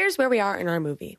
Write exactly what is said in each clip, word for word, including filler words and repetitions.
here's where we are in our movie.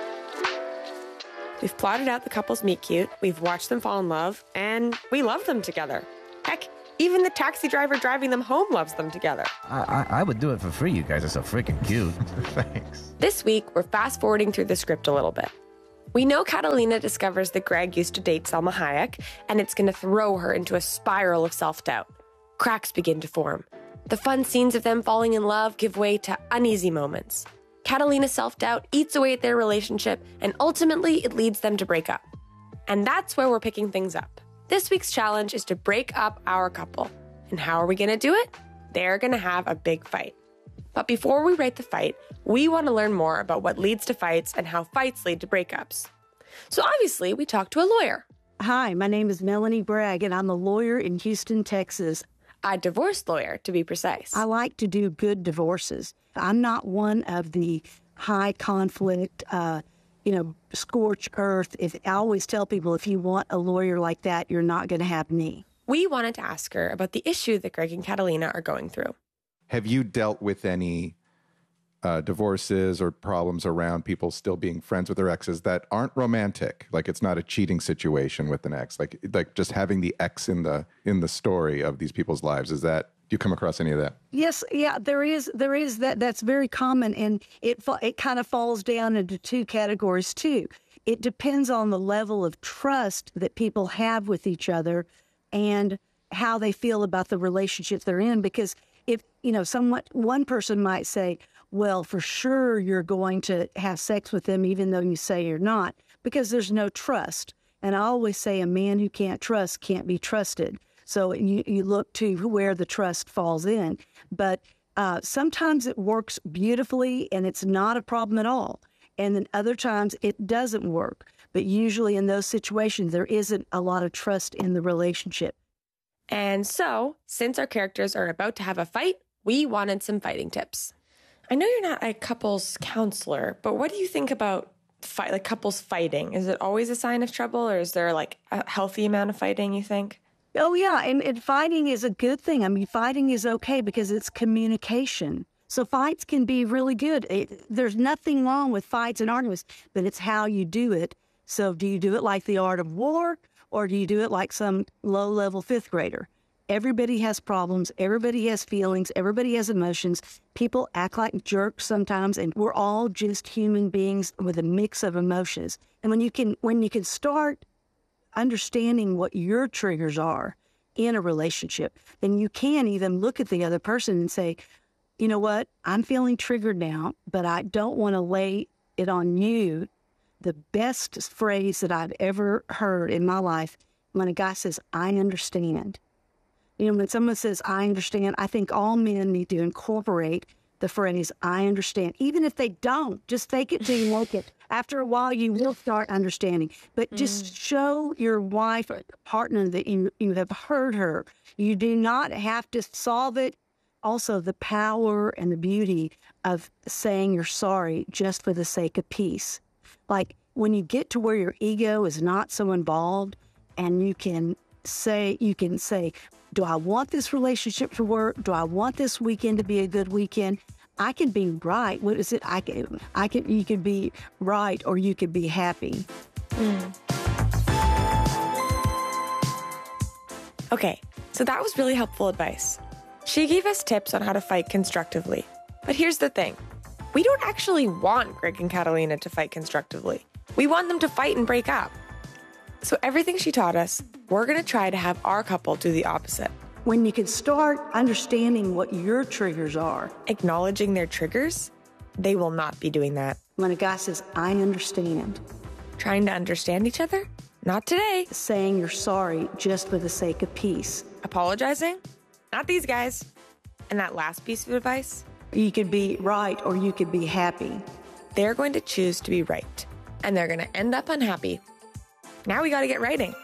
We've plotted out the couple's meet cute, we've watched them fall in love, and we love them together. Heck, even the taxi driver driving them home loves them together. I, I, I would do it for free. You guys are so freaking cute. Thanks. This week, we're fast-forwarding through the script a little bit. We know Catalina discovers that Greg used to date Selma Hayek, and it's going to throw her into a spiral of self-doubt. Cracks begin to form. The fun scenes of them falling in love give way to uneasy moments. Catalina's self-doubt eats away at their relationship, and ultimately it leads them to break up. And that's where we're picking things up. This week's challenge is to break up our couple. And how are we going to do it? They're going to have a big fight. But before we write the fight, we want to learn more about what leads to fights and how fights lead to breakups. So obviously, we talked to a lawyer. Hi, my name is Melanie Bragg, and I'm a lawyer in Houston, Texas. A divorce lawyer, to be precise. I like to do good divorces. I'm not one of the high conflict, uh, you know, scorched earth. If I always tell people, if you want a lawyer like that, you're not going to have me. We wanted to ask her about the issue that Greg and Catalina are going through. Have you dealt with any uh, divorces or problems around people still being friends with their exes that aren't romantic? Like it's not a cheating situation with an ex, like like just having the ex in the in the story of these people's lives. Is that, do you come across any of that? Yes, yeah, there is. There is that. That's very common, and it it kind of falls down into two categories too. It depends on the level of trust that people have with each other, and how they feel about the relationships they're in. Because if you know, someone, one person might say, "Well, for sure you're going to have sex with them, even though you say you're not," because there's no trust. And I always say, a man who can't trust can't be trusted. So you, you look to where the trust falls in. But uh, sometimes it works beautifully and it's not a problem at all. And then other times it doesn't work. But usually in those situations, there isn't a lot of trust in the relationship. And so, since our characters are about to have a fight, we wanted some fighting tips. I know you're not a couples counselor, but what do you think about fight, like couples fighting? Is it always a sign of trouble, or is there like a healthy amount of fighting, you think? Oh, yeah, and, and fighting is a good thing. I mean, fighting is okay because it's communication. So fights can be really good. It, there's nothing wrong with fights and arguments, but it's how you do it. So do you do it like the art of war, or do you do it like some low-level fifth grader? Everybody has problems. Everybody has feelings. Everybody has emotions. People act like jerks sometimes, and we're all just human beings with a mix of emotions. And when you can, when you can start understanding what your triggers are in a relationship, then you can even look at the other person and say, you know what, I'm feeling triggered now, but I don't want to lay it on you. The best phrase that I've ever heard in my life, when a guy says, I understand. You know, when someone says, I understand, I think all men need to incorporate the phrase, I understand. Even if they don't, just fake it till you make it. After a while, you will start understanding. But just mm. show your wife or partner that you, you have heard her. You do not have to solve it. Also, the power and the beauty of saying you're sorry just for the sake of peace. Like when you get to where your ego is not so involved, and you can say, you can say, do I want this relationship to work? Do I want this weekend to be a good weekend? I can be right. What is it? I can, I can, you can be right, or you can be happy. Mm. Okay, so that was really helpful advice. She gave us tips on how to fight constructively. But here's the thing. We don't actually want Greg and Catalina to fight constructively. We want them to fight and break up. So everything she taught us, we're going to try to have our couple do the opposite. When you can start understanding what your triggers are. Acknowledging their triggers, they will not be doing that. When a guy says, I understand. Trying to understand each other? Not today. Saying you're sorry just for the sake of peace. Apologizing? Not these guys. And that last piece of advice? You could be right, or you could be happy. They're going to choose to be right. And they're going to end up unhappy. Now we got to get writing.